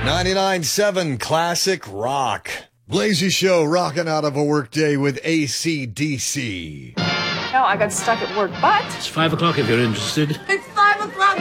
99.7 Classic Rock. Blazy Show rocking out of a workday with AC/DC. No, I got stuck at work, but... It's 5 o'clock if you're interested. It's 5 o'clock!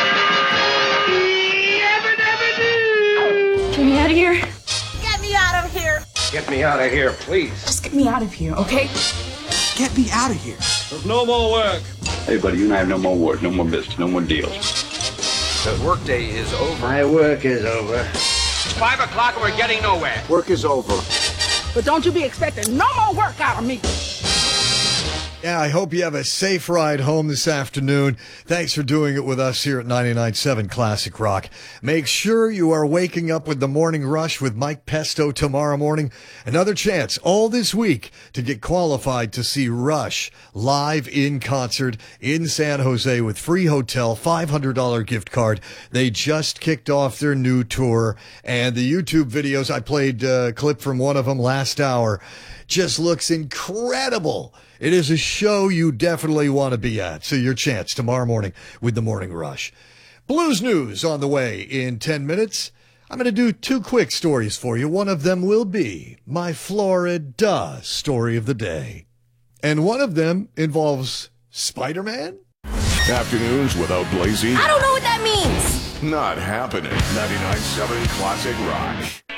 Get me out of here. Get me out of here. Get me out of here, please. Just get me out of here, okay? Get me out of here. There's no more work. Hey, buddy, you and I have no more work, no more business, no more deals. The workday is over. My work is over. It's 5 o'clock and we're getting nowhere. Work is over. But don't you be expecting no more work out of me. Yeah, I hope you have a safe ride home this afternoon. Thanks for doing it with us here at 99.7 Classic Rock. Make sure you are waking up with the Morning Rush with Mike Pesto tomorrow morning. Another chance all this week to get qualified to see Rush live in concert in San Jose with free hotel, $500 gift card. They just kicked off their new tour, and the YouTube videos, I played a clip from one of them last hour, just looks incredible. It is a show you definitely want to be at. So your chance tomorrow morning with the Morning Rush. Blues news on the way in 10 minutes. I'm going to do 2 quick stories for you. One of them will be my Florida story of the day. And one of them involves Spider-Man. Afternoons without Blazy. I don't know what that means. Not happening. 99.7 Classic Rock.